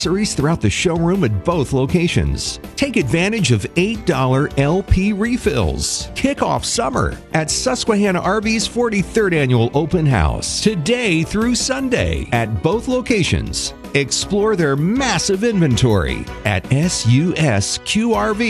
accessories throughout the showroom at both locations. Take advantage of $8 LP refills. Kick off summer at Susquehanna RV's 43rd Annual Open House, today through Sunday at both locations. Explore their massive inventory at SUSQRV.com.